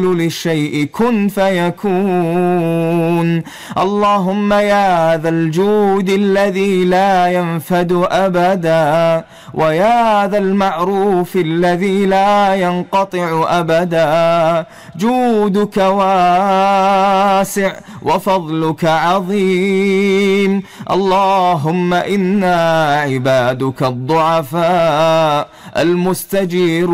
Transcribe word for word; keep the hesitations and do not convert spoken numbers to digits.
تقول للشيء كن فيكون. اللهم يا ذا الجود الذي لا ينفد أبدا، ويا ذا المعروف الذي لا ينقطع أبدا، جودك واسع وفضلك عظيم. اللهم إنا عبادك الضعفاء المستجيرون